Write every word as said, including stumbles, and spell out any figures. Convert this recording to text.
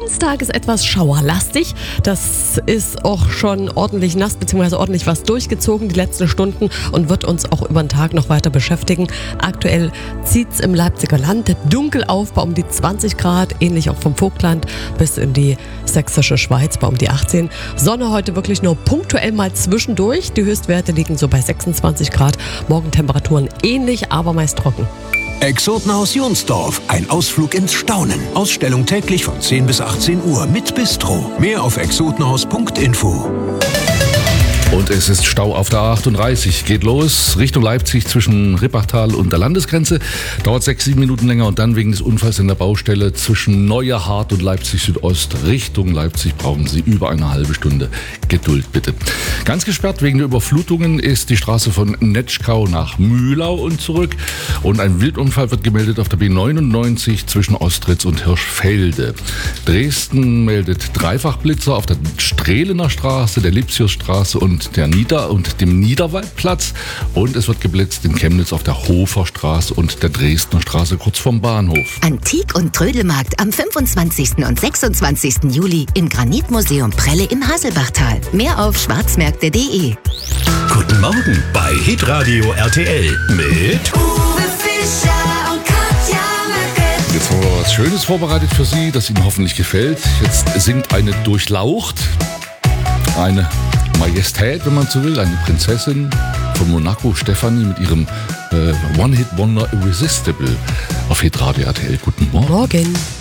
Dienstag ist etwas schauerlastig. Das ist auch schon ordentlich nass bzw. ordentlich was durchgezogen die letzten Stunden und wird uns auch über den Tag noch weiter beschäftigen. Aktuell zieht es im Leipziger Land dunkel auf bei um die zwanzig Grad, ähnlich auch vom Vogtland bis in die sächsische Schweiz bei um die achtzehn. Sonne heute wirklich nur punktuell mal zwischendurch. Die Höchstwerte liegen so bei sechsundzwanzig Grad. Morgen Temperaturen ähnlich, aber meist trocken. Exotenhaus Jonsdorf, ein Ausflug ins Staunen. Ausstellung täglich von zehn bis achtzehn Uhr mit Bistro. Mehr auf exotenhaus punkt info. Und es ist Stau auf der A achtunddreißig. Geht los Richtung Leipzig zwischen Rippachtal und der Landesgrenze. Dauert sechs, sieben Minuten länger und dann wegen des Unfalls in der Baustelle zwischen Neuerhardt und Leipzig Südost Richtung Leipzig brauchen Sie über eine halbe Stunde. Geduld bitte. Ganz gesperrt wegen der Überflutungen ist die Straße von Netschkau nach Mühlau und zurück. Und ein Wildunfall wird gemeldet auf der B neunundneunzig zwischen Ostritz und Hirschfelde. Dresden meldet Dreifachblitzer auf der Strehlener Straße, der Lipsiusstraße und der Nieder- und dem Niederwaldplatz. Und es wird geblitzt in Chemnitz auf der Hoferstraße und der Dresdner Straße kurz vorm Bahnhof. Antik- und Trödelmarkt am fünfundzwanzigsten und sechsundzwanzigsten Juli im Granitmuseum Prelle im Haselbachtal. Mehr auf schwarzmärkte punkt de. Guten Morgen bei Hitradio R T L mit Uwe Fischer und Katja Merkel. Jetzt haben wir was Schönes vorbereitet für Sie, das Ihnen hoffentlich gefällt. Jetzt singt eine Durchlaucht, eine Majestät, wenn man so will, eine Prinzessin von Monaco, Stefanie, mit ihrem äh, One-Hit-Wonder Irresistible auf Hitradio R T L. Guten Morgen. Morgen.